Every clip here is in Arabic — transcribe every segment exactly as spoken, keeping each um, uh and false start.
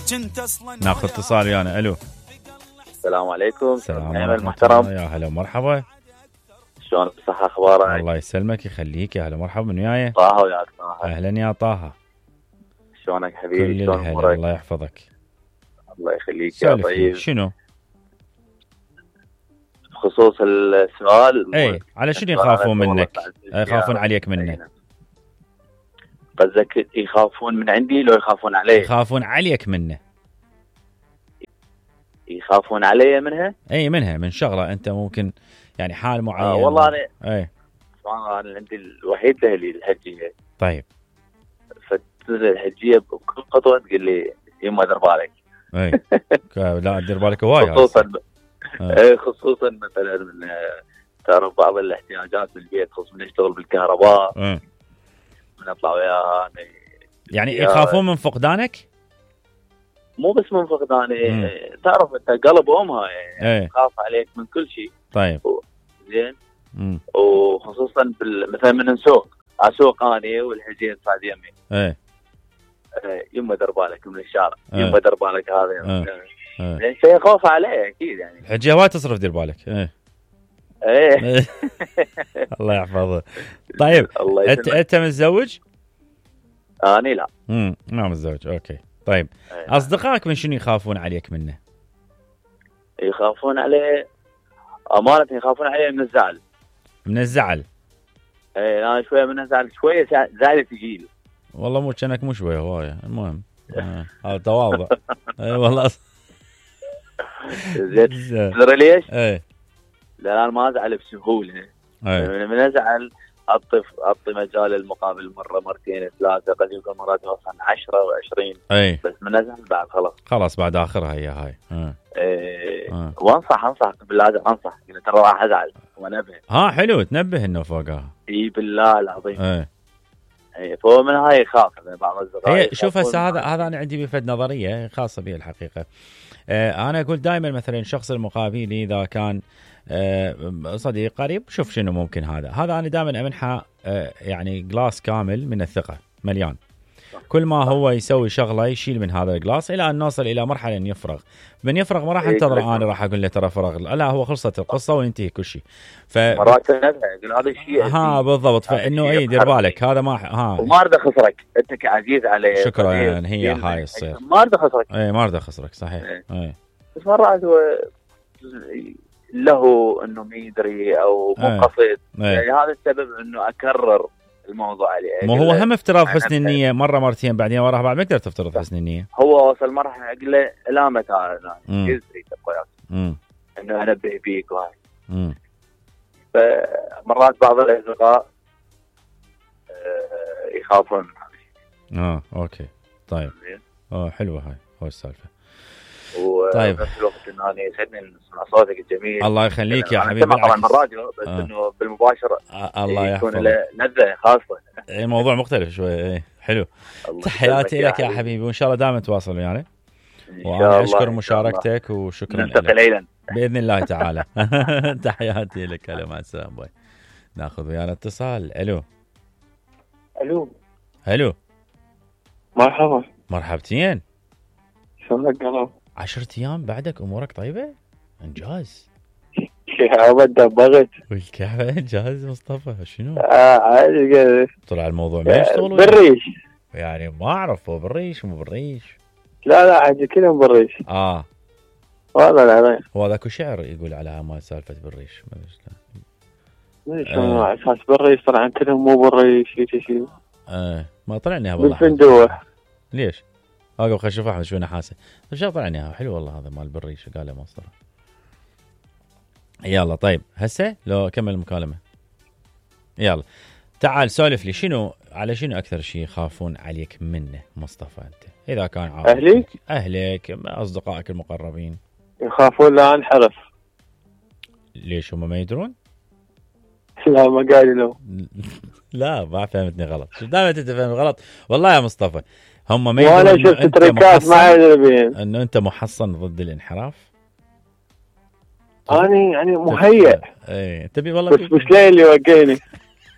ناخذ اتصال ويانا. الو السلام عليكم. السلام عليكم. يا هلا ومرحبا. شلون بصحة اخبارك؟ الله يسلمك يخليك. يا هلا مرحبا. من وياي؟ طه وياك. طه اهلا يا طه. شلونك حبيبي؟ شلون امورك؟ الله يحفظك. الله يخليك يا طيب. شنو بخصوص السؤال؟ اي على شنو يخافون منك؟ يخافون عليك منه. قصدك يخافون من عندي لو يخافون علي؟ يخافون عليك منه. يخافون علي منها؟ اي منها، من شغله انت ممكن يعني حال معين. آه والله انا اي انا عندي الوحيد لي الحجيه. طيب فتنزل الحجيه بكل خطوه تقول لي يما دير بالك. اي لا دير بالك هواي. خصوصا اي خصوصا مثلا من تعرف بعض الاحتياجات بالبيت، خصوصا نشتغل بالكهرباء. اي نطلع وياها يعني يخافون من فقدانك؟ مو بس من فقداني، تعرف انت قلب امها يعني تخاف عليك من كل شيء. طيب زين. وخصوصا مثلا من نسوق اسوق اني والحجيه تصعد يمي. ايه يما دير بالك من الشارع. يما دير بالك هذا ايه يعني شيء خوف عليه اكيد يعني. الحجيه وايد تصرف دير بالك. ايه ايه الله يحفظه. طيب انت انت متزوج؟ اني لا. امم ما متزوج. اوكي طيب أيه. اصدقائك من شنو يخافون عليك منه؟ يخافون عليه امانه، يخافون عليه من الزعل. من الزعل؟ ايه انا شويه من الزعل، شويه زعل ثقيل. والله مو كأنك مو شويه هوايه. المهم هذا آه. تواضع. اي والله زين. تدري ليش؟ ايه لان انا ما ازعل بسهوله. ايه من ازعل اعطي اعطي مجال المقابل مره مرتين ثلاثه، قد يكون مرات توصل عشرة وعشرين. اي بس من ازعل بعد خلاص خلاص بعد اخرها هي هاي. اه ايه آه. وانصح انصح بالله انصح ترى راح ازعل وانبه. ها حلو تنبه انه فوقها. اي بالله العظيم. ايه ايه فهو من هاي يخاف بعض الزراير. هي شوف هسه هذا هذا انا عندي بفد نظريه خاصه بي الحقيقه. آه انا اقول دائما مثلا الشخص المقابل اذا كان آه صديق قريب، شوف شنو ممكن هذا هذا انا دائما امنحه آه يعني جلاس كامل من الثقه مليان. كل ما هو يسوي شغله يشيل من هذا الجلاس الى ان نوصل الى مرحله ان يفرغ. من يفرغ ما راح انتظر انا راح اقول له ترى فرغ، لا هو خلصت القصه وينتهي كل شيء. ف مرات يقول هذا الشيء ها بالضبط. فانه اي دير بالك هذا ما ها وما اريد اخسرك انت كعزيز علي. شكرا يعني هي هاي الصير ما اريد اخسرك. اي ما اريد اخسرك صحيح. اي بس مرات هو له انه ما يدري او مو قصد. يعني هذا السبب انه اكرر الموضوع عليه. ما هو هم افتراض حسن النية مرة مرتين بعدين وراها بعد ما تقدر تفترض حسن النية. هو وصل مرحلة اقول له لا متى انا جزري تبقى انه انبه بيك وهاي. فمرات بعض الاصدقاء يخافون. اه اوكي طيب. اه حلوة هاي هو السالفة. طيب بنفس الوقت انه انا يسعدني نسمع صوتك الجميل. الله يخليك يا حبيبي. انا طبعا من الراديو بس آه. انه بالمباشر آه الله يحفظك يكون له لذة خاصة. اي موضوع مختلف شوي. اي حلو. تحياتي لك يا حبيبي وان شاء الله دائما تواصل ويانا. وانا اشكر مشاركتك وشكرا لك باذن الله تعالى. تحياتي لك. هلا مع السلامه. باي. ناخذ ويانا اتصال. الو الو الو مرحبا. مرحبتين. شلونك قلب؟ عشرة ايام بعدك امورك طيبه؟ انجاز. يا ابدا بغت والكعبه. انجاز مصطفى شنو؟ اه عادي طلع الموضوع ما يشتغل بالريش يعني ما اعرف هو بالريش مو بالريش. لا لا عادي كلهم بالريش. اه والله العظيم. هو ذاك شعر يقول على ما سالفه بالريش ما ادري شلون. ليش على اساس بالريش طلع كلهم مو بالريش شيء شيء. اه ما طلعني والله. بالفندوح. ليش؟ اقول خل اشوف احمد شو نحاسه. طيب شو طلعني حلو والله هذا مال بالريش قال له مصدر. يلا طيب هسه لو كمل المكالمه. يلا تعال سولف لي شنو على شنو اكثر شيء يخافون عليك منه مصطفى انت؟ اذا كان عارف اهلي اهلك اصدقائك المقربين يخافون لا انحرف. ليش هم ما يدرون؟ لا ما قالوا له. لا ما فهمتني غلط. شو دائما انت تفهم غلط والله يا مصطفى. هم ما يدرون. وانا شفت تريكات ما يدرون انه انت محصن ضد الانحراف. اني يعني مهيئ. اي تبي والله بس مش ليه اللي وقيني.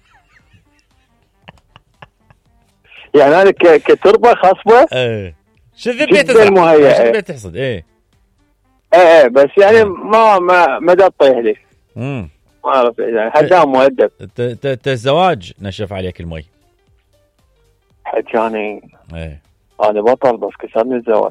يعني انا كتربه خصبه. ايه شو الذبيه جدا تزرع؟ مهيئة. شو الذبيه تحصد؟ ايه ايه ايه بس يعني ما ما ما دا تطيح لي، امم ما اعرف يعني حدام مؤدب. ت- ت- ت- الزواج نشف عليك المي. حجاني ايه انا بطل بس كسرني الزواج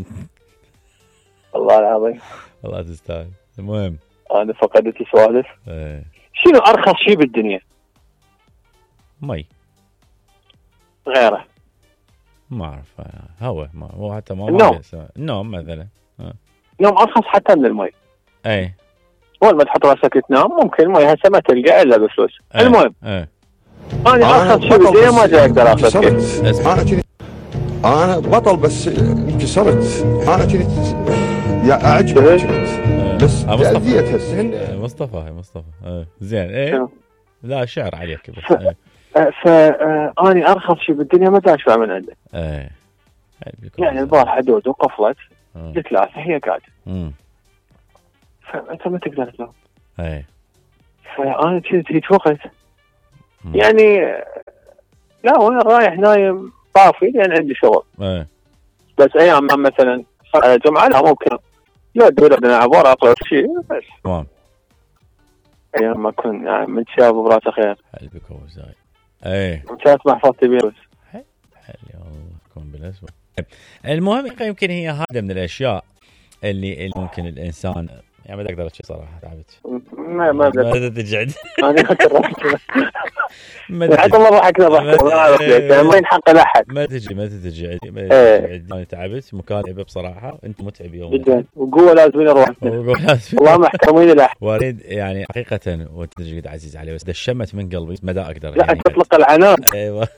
والله العظيم. والله تستاهل. المهم انا فقدت سوالف. ايه شنو ارخص شيء بالدنيا مي غيره؟ ما اعرف هوا ما هو حتى ما النوم. ما بيسمع. النوم مثلا. يوم ارخص حتى من المي. اي اول ما تحط راسك تنام ممكن المي هسه ما تلقى الا بفلوس. أي. المهم ايه انا ارخص شيء بالدنيا ما جاي اقدر اخذ كيف. اسمع. انا كنت انا بطل بس انكسرت. انا كنت يا اعجبك كنت بس آه، مصطفى. تأذيت هسه. آه، مصطفى هاي مصطفى آه. زين ايه شنو؟ لا شعر عليك بس ايه فاني ارخص شيء بالدنيا ما اشبع من عنده. ايه يعني البارحه دود وقفلت آه. ثلاثه هي قاعده، امم فانت ما تقدر تنام. ايه فانا كنت هيك وقت مم. يعني لا وانا رايح نايم طافي لان عندي شغل. ايه بس ايام ما مثلا جمعه لا ممكن لا تقول لنا عباره اقرا شيء بس. تمام. ايام ما كنت يعني من شاب براسه خير حلبك هو زاي. ايه كانت محفظتي بيروس. حلي والله كون بالاسود. المهم يمكن هي هذا من الاشياء اللي, اللي ممكن الانسان يعني ما تقدر تشي صراحه تعبت. ما ما ما تجعد. انا كنت ما حتى تجي الله ضحكنا ضحك ما اعرف ليش ما ينحق لاحد. ما تجي ما تجي ما إيه. تجي. انا تعبت مكان تعب بصراحه. انت متعب يوم جدا وقوه لازم نروح والله محترمين الاحد. واريد يعني حقيقه وانت تجي عزيز علي بس دشمت من قلبي ما دا اقدر لا يعني. تطلق العنان ايوه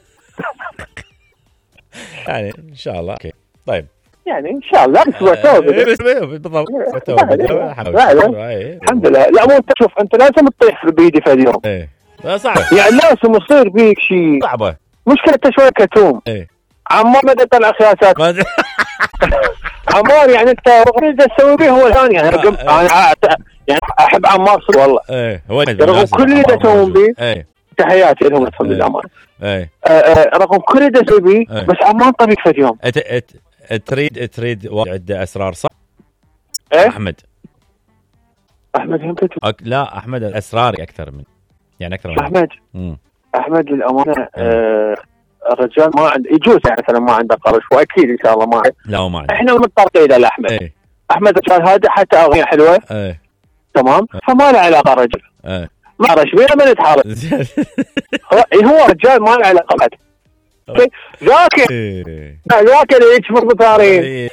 يعني ان شاء الله. اوكي طيب يعني ان شاء الله اسبوع إيه، تو بس بالضبط تو لا، حاول. لا. إيه. الحمد لله. لا مو انت شوف انت لازم تطيح في بيدي في اليوم ايه لا صعبه يعني لازم يصير بيك شيء. صعبه. مشكلة انت شوي كتوم ايه عمار ما تطلع خياسات ما أدري. عمار يعني انت اللي تسوي به هو الثاني يعني آه، قم- آه. انا أعت- يعني احب عمار صدق والله. ايه هو رغم كل اللي يسوون بيه ايه تحياتي لهم الحمد إيه. لله عمار. ايه آه، آه، رغم كل اللي تسوي بيه إيه. بس عمار طبيك في اليوم. أت... أت... تريد تريد واحد عنده اسرار صح؟ ايه احمد احمد هم كتب. أك... لا احمد اسراري اكثر من يعني اكثر من احمد امم احمد للامانه آه، الرجال ما عنده يجوز يعني مثلا ما عنده قرش واكيد ان شاء الله ما عنده. لا هو ما عنده. احنا متطرقين الى احمد. ايه احمد رجال هذا حتى اغنيه حلوه ايه تمام فما له علاقه رجل ايه ما رش بينا من يتحارب. هو هو رجال ما له علاقه بعد. ذاك ايه ذاك اللي يجبر بطارين إيه.